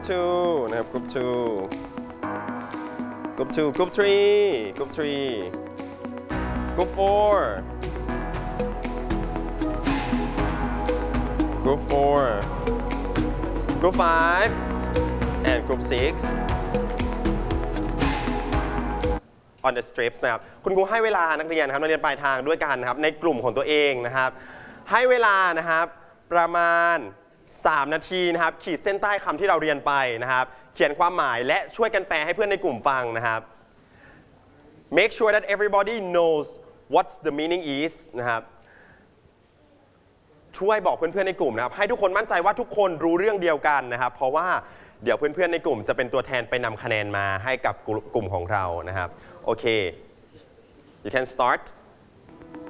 2นะครับ Group 2 Group 2 Group 3 Group 3 Group 4 Group 4 Group 5 and Group 6 on the strips นะครับคุณครูให้เวลานักเรียนครับนักเรียนปลายทางด้วยกันนะครับในกลุ่มของตัวเองนะครับให้เวลานะครับประมาณ3 นาทีนะครับขีดเส้นใต้คำที่เราเรียนไปนะครับเขียนความหมายและช่วยกันแปลให้เพื่อนในกลุ่มฟังนะครับ make sure that everybody knows what the meaning is นะครับช่วยบอกเพื่อนๆในกลุ่มนะครับให้ทุกคนมั่นใจว่าทุกคนรู้เรื่องเดียวกันนะครับเพราะว่าเดี๋ยวเพื่อนๆในกลุ่มจะเป็นตัวแทนไปนำคะแนนมาให้กับกลุ่มของเรานะครับโอเค you can start